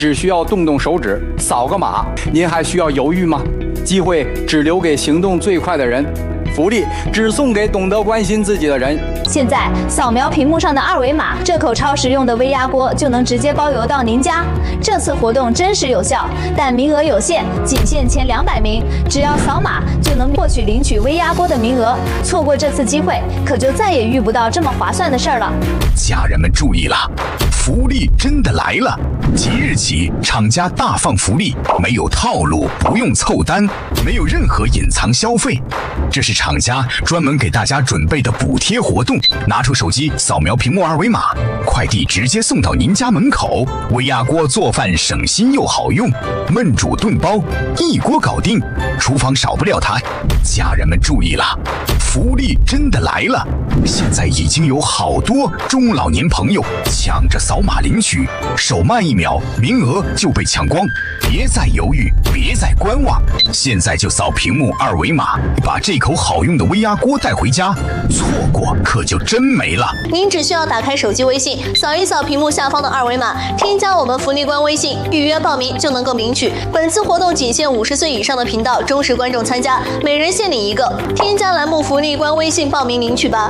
只需要动动手指，扫个码，您还需要犹豫吗？机会只留给行动最快的人，福利只送给懂得关心自己的人。 现在扫描屏幕上的二维码，这口超实用的微压锅就能直接包邮到您家。这次活动真实有效，但名额有限，仅限前200名。只要扫码就能获取领取微压锅的名额，错过这次机会，可就再也遇不到这么划算的事儿了。 家人们注意了，福利真的来了！即日起，厂家大放福利，没有套路，不用凑单，没有任何隐藏消费。这是厂家专门给大家准备的补贴活动。拿出手机扫描屏幕二维码，快递直接送到您家门口。微压锅做饭省心又好用，焖煮炖煲一锅搞定，厨房少不了它。家人们注意了，福利真的来了！现在已经有好多中老年朋友抢着扫码领取，手慢1秒，名额就被抢光。别再犹豫，别再观望，现在就扫屏幕二维码，把这口好用的微压锅带回家。错过可就真没了。 您只需要打开手机微信，扫一扫屏幕下方的二维码，添加我们福利官微信，预约报名就能够领取。本次活动仅限50岁以上的频道忠实观众参加，每人限领1个。添加栏目福利官微信报名领取吧。